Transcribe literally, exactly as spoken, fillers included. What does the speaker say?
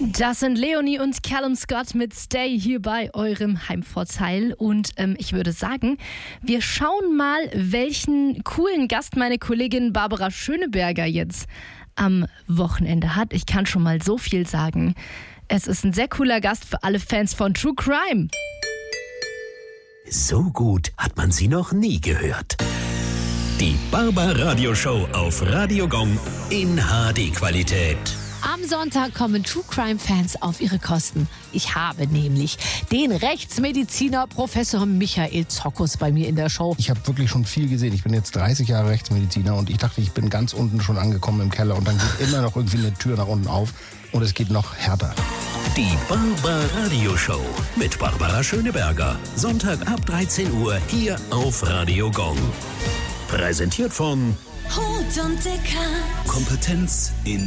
Das sind Leonie und Callum Scott mit Stay hier bei eurem Heimvorteil. Und ähm, ich würde sagen, wir schauen mal, welchen coolen Gast meine Kollegin Barbara Schöneberger jetzt am Wochenende hat. Ich kann schon mal so viel sagen. Es ist ein sehr cooler Gast für alle Fans von True Crime. So gut hat man sie noch nie gehört. Die Barbara-Radio-Show auf Radio Gong in H D-Qualität. Am Sonntag kommen True Crime-Fans auf ihre Kosten. Ich habe nämlich den Rechtsmediziner Professor Michael Zockus bei mir in der Show. Ich habe wirklich schon viel gesehen. Ich bin jetzt dreißig Jahre Rechtsmediziner und ich dachte, ich bin ganz unten schon angekommen im Keller und dann geht immer noch irgendwie eine Tür nach unten auf und es geht noch härter. Die Barbara-Radio-Show mit Barbara Schöneberger. Sonntag ab dreizehn Uhr hier auf Radio Gong. Präsentiert von Hut und Dicker. Kompetenz in